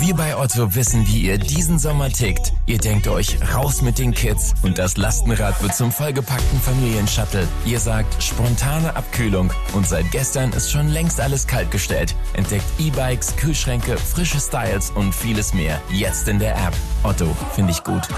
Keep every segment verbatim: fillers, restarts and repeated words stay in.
Wir bei Otto wissen, wie ihr diesen Sommer tickt. Ihr denkt euch, raus mit den Kids und das Lastenrad wird zum vollgepackten Familienshuttle. Ihr sagt, spontane Abkühlung und seit gestern ist schon längst alles kaltgestellt. Entdeckt E-Bikes, Kühlschränke, frische Styles und vieles mehr. Jetzt in der App. Otto, finde ich gut.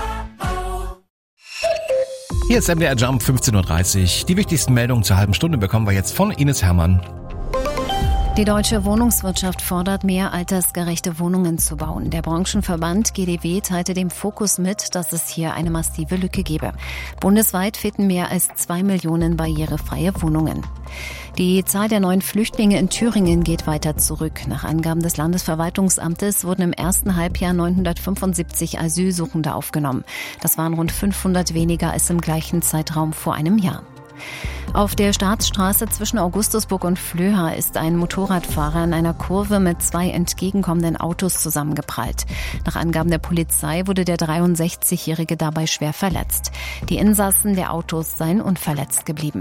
Hier ist M D R Jump fünfzehn Uhr dreißig. Die wichtigsten Meldungen zur halben Stunde bekommen wir jetzt von Ines Hermann. Die deutsche Wohnungswirtschaft fordert, mehr altersgerechte Wohnungen zu bauen. Der Branchenverband G D W teilte dem Fokus mit, dass es hier eine massive Lücke gebe. Bundesweit fehlten mehr als zwei Millionen barrierefreie Wohnungen. Die Zahl der neuen Flüchtlinge in Thüringen geht weiter zurück. Nach Angaben des Landesverwaltungsamtes wurden im ersten Halbjahr neunhundertfünfundsiebzig Asylsuchende aufgenommen. Das waren rund fünfhundert weniger als im gleichen Zeitraum vor einem Jahr. Auf der Staatsstraße zwischen Augustusburg und Flöha ist ein Motorradfahrer in einer Kurve mit zwei entgegenkommenden Autos zusammengeprallt. Nach Angaben der Polizei wurde der dreiundsechzigjährige dabei schwer verletzt. Die Insassen der Autos seien unverletzt geblieben.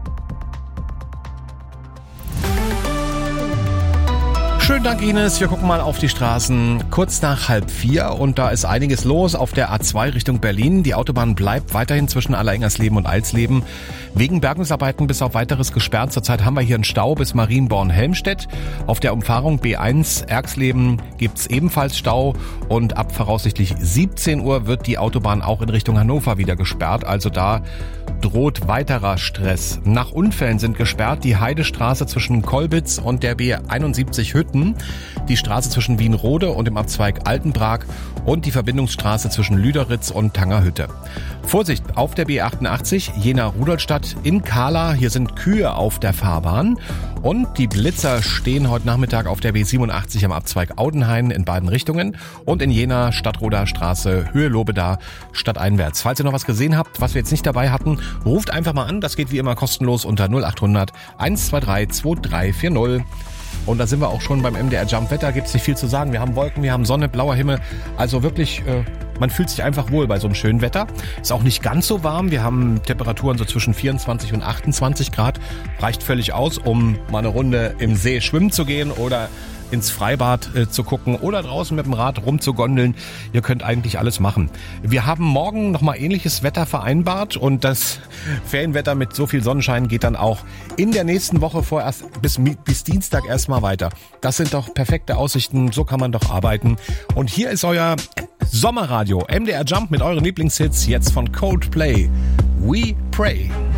Schönen Dank, Ines. Wir gucken mal auf die Straßen kurz nach halb vier und da ist einiges los auf der A zwei Richtung Berlin. Die Autobahn bleibt weiterhin zwischen Allerengersleben und Alsleben wegen Bergungsarbeiten bis auf weiteres gesperrt. Zurzeit haben wir hier einen Stau bis Marienborn-Helmstedt. Auf der Umfahrung B eins Erxleben gibt's ebenfalls Stau und ab voraussichtlich siebzehn Uhr wird die Autobahn auch in Richtung Hannover wieder gesperrt. Also da droht weiterer Stress. Nach Unfällen sind gesperrt die Heidestraße zwischen Kolbitz und der B einundsiebzig Hütten, die Straße zwischen Wienrode und dem Abzweig Altenbrag und die Verbindungsstraße zwischen Lüderitz und Tangerhütte. Vorsicht auf der B achtundachtzig Jena-Rudolstadt in Kahla. Hier sind Kühe auf der Fahrbahn und die Blitzer stehen heute Nachmittag auf der B siebenundachtzig am Abzweig Audenhain in beiden Richtungen und in Jena Stadtroder Straße Höhe Lobeda stadteinwärts. Falls ihr noch was gesehen habt, was wir jetzt nicht dabei hatten, ruft einfach mal an. Das geht wie immer kostenlos unter null acht hundert eins zwei drei zwei drei vier null. Und da sind wir auch schon beim M D R Jump Wetter. Gibt's nicht viel zu sagen. Wir haben Wolken, wir haben Sonne, blauer Himmel. Also wirklich, äh, man fühlt sich einfach wohl bei so einem schönen Wetter. Ist auch nicht ganz so warm. Wir haben Temperaturen so zwischen vierundzwanzig und achtundzwanzig Grad. Reicht völlig aus, um mal eine Runde im See schwimmen zu gehen oder ins Freibad äh, zu gucken oder draußen mit dem Rad rumzugondeln. Ihr könnt eigentlich alles machen. Wir haben morgen nochmal ähnliches Wetter vereinbart und das Ferienwetter mit so viel Sonnenschein geht dann auch in der nächsten Woche vorerst bis, bis Dienstag erstmal weiter. Das sind doch perfekte Aussichten, so kann man doch arbeiten. Und hier ist euer Sommerradio M D R Jump mit euren Lieblingshits jetzt von Coldplay. We Pray.